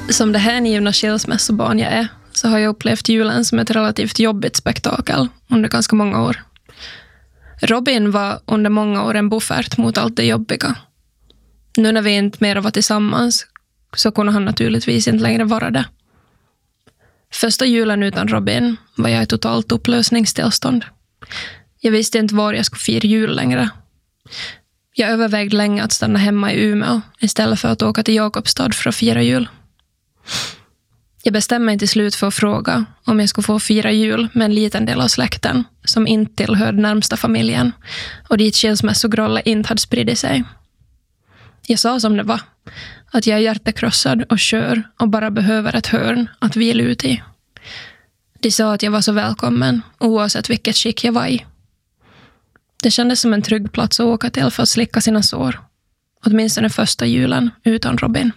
Som det hängivna skilsmässobarn jag är så har jag upplevt julen som ett relativt jobbigt spektakel under ganska många år. Robin var under många år en buffert mot allt det jobbiga. Nu när vi inte mer var tillsammans så kunde han naturligtvis inte längre vara det. Första julen utan Robin var jag i totalt upplösningstillstånd. Jag visste inte var jag skulle fira jul längre. Jag övervägde länge att stanna hemma i Umeå istället för att åka till Jakobstad för att fira jul. Jag bestämde mig till slut för att fråga om jag skulle få fira jul med en liten del av släkten som inte tillhörde närmsta familjen och dit skilsmässogrålla inte hade spridit sig. Jag sa som det var, att jag är hjärtekrossad och kör och bara behöver ett hörn att vila ut i. De sa att jag var så välkommen oavsett vilket skick jag var i. Det kändes som en trygg plats att åka till för att slicka sina sår. Åtminstone första julen utan Robin.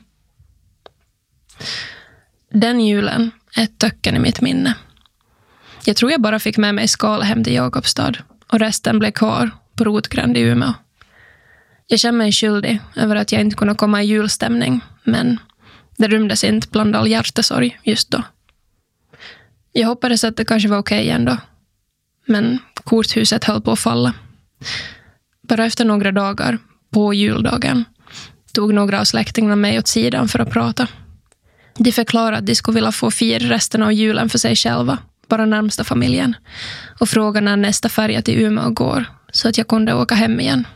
Den julen är ett töcken i mitt minne. Jag tror jag bara fick med mig skala hem till Jakobstad och resten blev kvar på Rotgränd i Umeå. Jag känner mig skyldig över att jag inte kunde komma i julstämning, men det rymdes inte bland all hjärtesorg just då. Jag hoppades att det kanske var okej ändå, men korthuset höll på att falla. Bara efter några dagar, på juldagen, tog några av släktingarna mig åt sidan för att prata. De förklarade att de skulle vilja få fira resten av julen för sig själva, bara närmsta familjen, och frågade när nästa färja till Umeå går, så att jag kunde åka hem igen.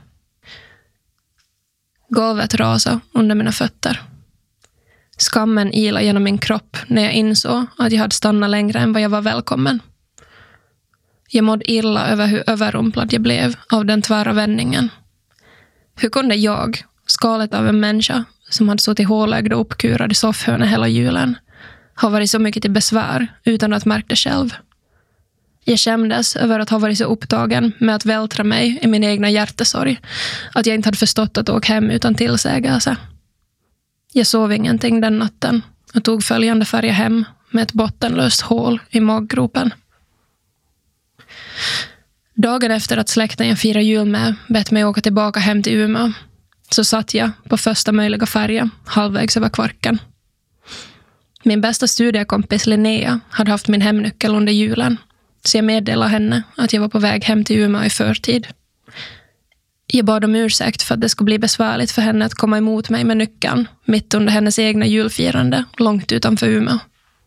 Golvet rasade under mina fötter. Skammen ilade genom min kropp när jag insåg att jag hade stannat längre än vad jag var välkommen. Jag mådde illa över hur överrumplad jag blev av den tvära vändningen. Hur kunde jag, skalet av en människa som hade suttit hålögd och uppkurad i soffhörnet hela julen, ha varit så mycket till besvär utan att märka det själv? Jag skämdes över att ha varit så upptagen med att vältra mig i min egna hjärtesorg att jag inte hade förstått att åka hem utan tillsägelse. Jag sov ingenting den natten och tog följande färja hem med ett bottenlöst hål i maggropen. Dagen efter att släkten jag firar jul med bett mig åka tillbaka hem till Umeå så satt jag på första möjliga färja halvvägs över Kvarken. Min bästa studiekompis Linnea hade haft min hemnyckel under julen, så jag meddelade henne att jag var på väg hem till Umeå i förtid. Jag bad om ursäkt för att det skulle bli besvärligt för henne att komma emot mig med nyckeln mitt under hennes egna julfirande långt utanför Umeå.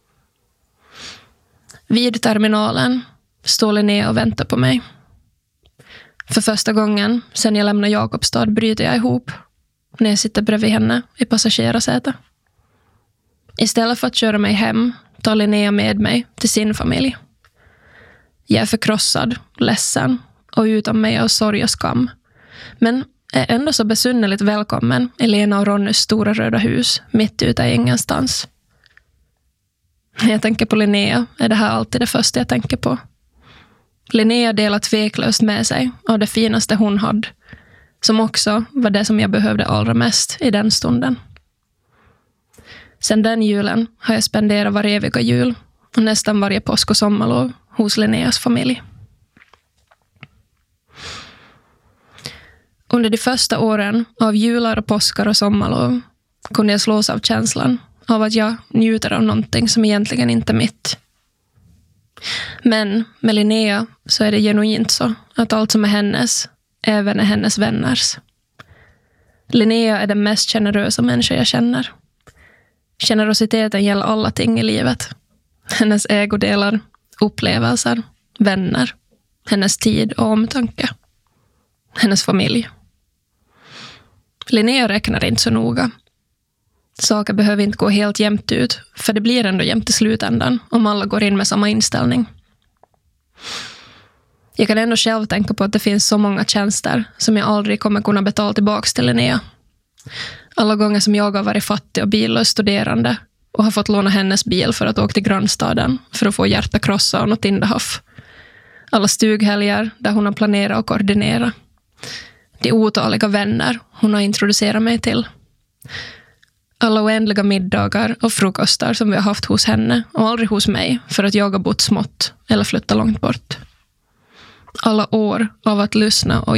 Vid terminalen står Linnea och väntar på mig. För första gången sedan jag lämnade Jakobstad bryter jag ihop när jag sitter bredvid henne i passagerarsätet. Istället för att köra mig hem tar Linnea med mig till sin familj. Jag är förkrossad, ledsen och utan mig av sorg och skam. Men är ändå så besynnerligt välkommen i Lena och Ronnys stora röda hus mitt ute i ingenstans. När jag tänker på Linnea är det här alltid det första jag tänker på. Linnea delar tveklöst med sig av det finaste hon hade, som också var det som jag behövde allra mest i den stunden. Sen den julen har jag spenderat varje eviga jul och nästan varje påsk och sommarlov hos Linneas familj. Under de första åren av jular, påskar och sommarlov kunde jag slås av känslan av att jag njuter av någonting som egentligen inte är mitt. Men med Linnea så är det genuint så att allt som är hennes även är hennes vänners. Linnea är den mest generösa människa jag känner. Generositeten gäller alla ting i livet. Hennes ägodelar, upplevelser, vänner, hennes tid och omtanke. Hennes familj. Linnea räknar inte så noga. Saker behöver inte gå helt jämnt ut, för det blir ändå jämnt i slutändan om alla går in med samma inställning. Jag kan ändå själv tänka på att det finns så många tjänster som jag aldrig kommer kunna betala tillbaka till Linnea. Alla gånger som jag har varit fattig och billös studerande och har fått låna hennes bil för att åka till grannstaden för att få hjärtakrossa och något indehaff. Alla stughelger där hon har planerat och koordinerat. De otaliga vänner hon har introducerat mig till. Alla oändliga middagar och frukostar som vi har haft hos henne och aldrig hos mig för att jag har bott smått eller flyttat långt bort. Alla år av att lyssna och